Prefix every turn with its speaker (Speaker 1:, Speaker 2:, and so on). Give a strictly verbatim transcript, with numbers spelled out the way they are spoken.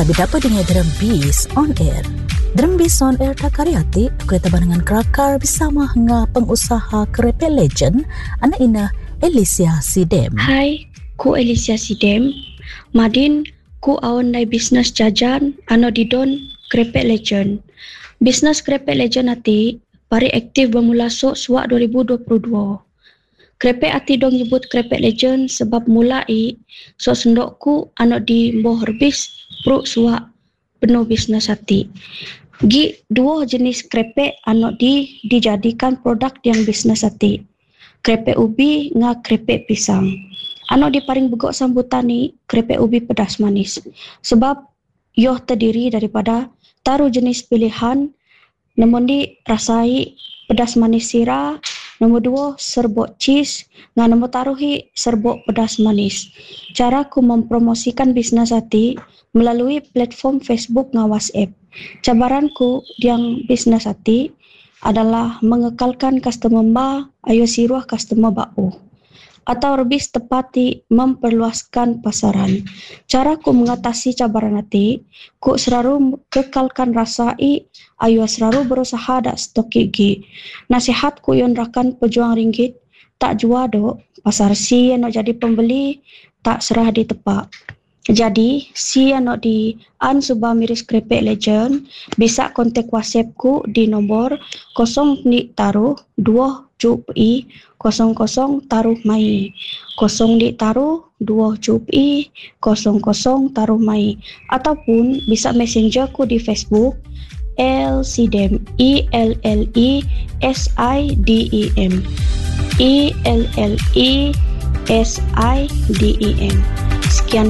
Speaker 1: kami dapat dengar dalam Biz On Air. Dalam Biz On Air tak karyati, kereta barangan kerakar bersama dengan pengusaha kerepek legend, anak ina Alicia Sidem.
Speaker 2: Hai, ku Alicia Sidem. Madin, ku awan nai bisnes jajan, ano didon kerepek legend. Bisnes kerepek legend ati, pari aktif bermula sok suak dua ribu dua puluh dua. Kerepek ati dong nyebut kerepek legend sebab mulai sok sendokku anak di mboh herbis peruk suak penuh bisnes ati. Gi dua jenis kerepek anak di dijadikan produk yang bisnes ati. Kerepek ubi nga kerepek pisang. Anak di paling begok sambutan ni kerepek ubi pedas manis. Sebab yoh terdiri daripada taruh jenis pilihan. Nombor di rasai pedas manis sirah. Nombor dua serbuk cheese. Nga nombor taruhi serbuk pedas manis. Cara ku mempromosikan bisnes ati melalui platform Facebook nga WhatsApp. Cabaranku yang bisnes ati adalah mengekalkan customer ba ayo siruah customer bau. Atau lebih tepati memperluaskan pasaran. Cara ku mengatasi cabaran ati, ku selalu kekalkan rasai ayo selalu berusaha dak stok gigi. Nasihat ku yon rakan pejuang ringgit tak jua do pasar si yang jadi pembeli tak serah di tepak. Jadi, si yang di An Subah Miris Kerepek Legend bisa kontak WhatsApp ku di nombor kosong ni taruh dua cupi kosong kosong taruh mai kosong di taruh dua cupi kosong kosong taruh mai ataupun bisa messenger ku di Facebook L Sidem I L L I S I D E M I L L I S I D E M. Sekian